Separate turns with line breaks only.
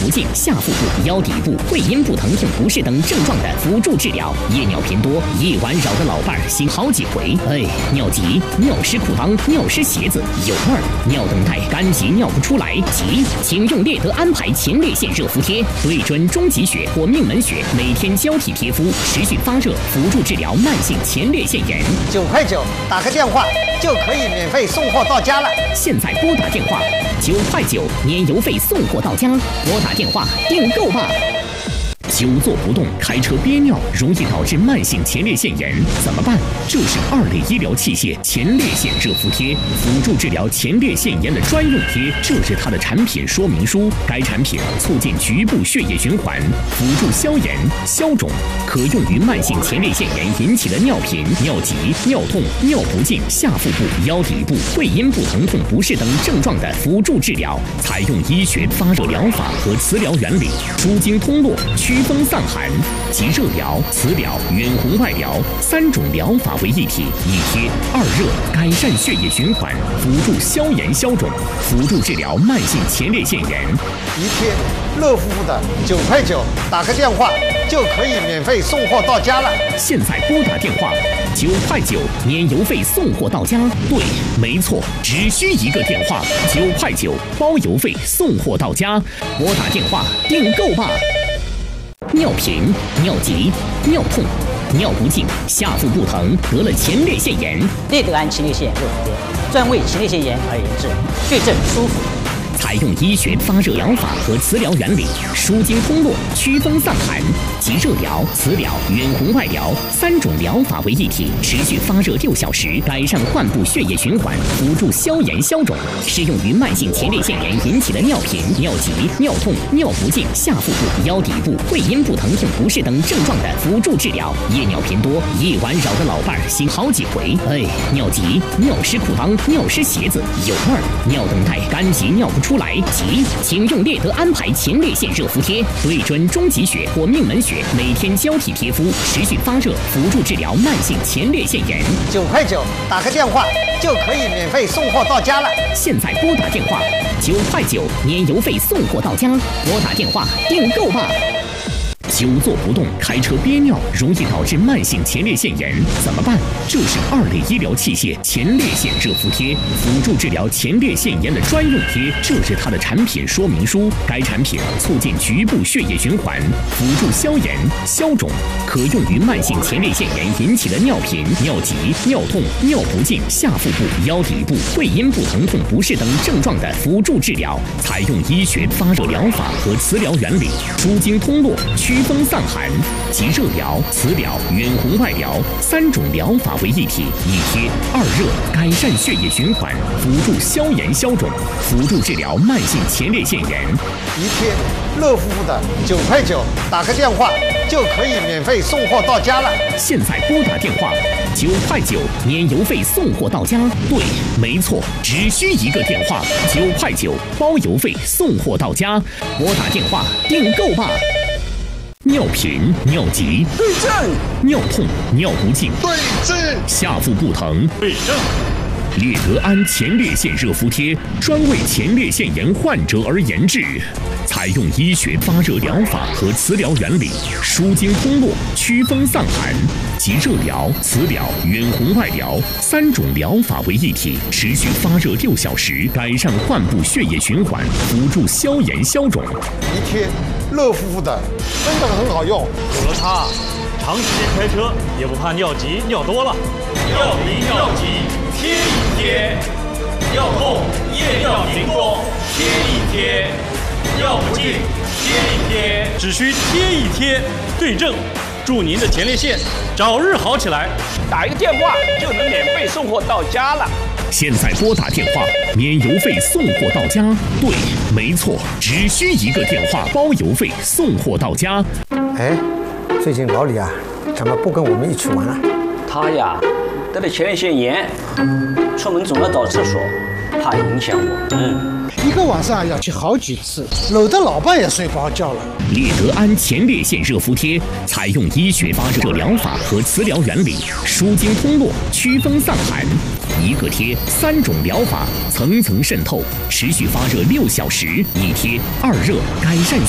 不尽、下腹部、腰底部、会阴部疼痛不适等症状的辅助治疗。夜尿频多，夜晚扰得老伴儿醒好几回。尿急、尿湿裤裆、尿湿鞋子有味儿，尿等待干急尿不出来急，请用列德安排前列腺热敷贴，对准中极穴或命门穴，每天交替贴敷，持续发热，辅助治疗慢性前列腺炎。
9块9，打个电话就可以免费送货到家了。
现在拨打电话9块9，年邮费送货到家。拨打电话订购吧。久坐不动，开车憋尿，容易导致慢性前列腺炎，怎么办？这是2类医疗器械前列腺热敷贴，辅助治疗前列腺炎的专用贴。这是它的产品说明书。该产品促进局部血液循环，辅助消炎、消肿，可用于慢性前列腺炎引起的尿频、尿急、尿痛、尿不尽、下腹部、腰底部、会阴部疼痛不适等症状的辅助治疗。采用医学发热疗法和磁疗原理，输精通络，驱风散寒，集热疗、磁疗、远红外疗3种疗法为一体，一贴2热，改善血液循环，辅助消炎消肿，辅助治疗慢性前列腺炎。
一贴热乎乎的9块9，打个电话就可以免费送货到家了。
现在拨打电话9块9，年邮费送货到家。对，没错，只需一个电话，9块9，包邮费送货到家。拨打电话订购吧。尿频、尿急、尿痛、尿不尽、下腹部疼，得了前列腺炎。
列德安前列腺热敷贴，专为前列腺炎而研制，对症舒服。
采用医学发热疗法和磁疗原理，输精通络，驱风散寒，集热疗、磁疗、远红外疗3种疗法为一体，持续发热6小时，改善患部血液循环，辅助消炎消肿，适用于慢性前列腺炎引起的尿频、尿急、尿痛、尿不尽、下腹部、腰底部、会阴部疼痛不适等症状的辅助治疗。夜尿频多，夜晚扰得老伴儿醒好几回。尿急、尿湿裤裆、尿湿鞋子有味儿，尿等待干急尿不出来急，请用列德安排前列腺热敷贴，对准中极穴或命门穴，每天交替贴敷，持续发热，辅助治疗慢性前列腺炎。
9块9，打个电话就可以免费送货到家了。
现在拨打电话9块9，年邮费送货到家。拨打电话订购吧。久坐不动，开车憋尿，容易导致慢性前列腺炎，怎么办？这是2类医疗器械前列腺热敷贴，辅助治疗前列腺炎的专用贴。这是它的产品说明书。该产品促进局部血液循环，辅助消炎、消肿，可用于慢性前列腺炎引起的尿频、尿急、尿痛、尿不尽、下腹部、腰底部、会阴部疼痛不适等症状的辅助治疗。采用医学发热疗法和磁疗原理，输精通络，驱风散寒，集热疗、磁疗、远红外疗3种疗法为一体，一贴2热，改善血液循环，辅助消炎消肿，辅助治疗慢性前列腺炎。
一贴热乎乎的9块9，打个电话就可以免费送货到家了。
现在拨打电话9块9，年邮费送货到家。对，没错，只需一个电话9块9，包邮费送货到家。拨打电话订购吧。尿频、尿急
对症，
尿痛、尿不尽
对症，
下腹部疼
对症。
列德安前列腺热敷贴专为前列腺炎患者而研制，采用医学发热疗法和磁疗原理，输精通络，驱风散寒，集热疗、磁疗、远红外疗3种疗法为一体，持续发热6小时，改善患部血液循环，辅助消炎消肿。
一贴热乎乎的，真的很好用。
有了它，长时间开车也不怕尿急尿多了。
尿频尿急贴一贴，尿痛夜尿频多贴一贴，尿不尽贴一贴，
只需贴一贴，对症，祝您的前列腺早日好起来。
打一个电话就能免费送货到家了。
现在拨打电话，免邮费送货到家。对，没错，只需一个电话，包邮费送货到家。
最近老李啊，怎么不跟我们一起玩了？
他呀，得了前列腺炎，出门总要找厕所，怕影响我。
一个晚上要去好几次，搂得老伴也睡不着觉了。
列德安前列腺热敷贴采用医学发热疗法和磁疗原理，输精通络，驱风散寒，一个贴3种疗法层层渗透，持续发热6小时，一贴2热，改善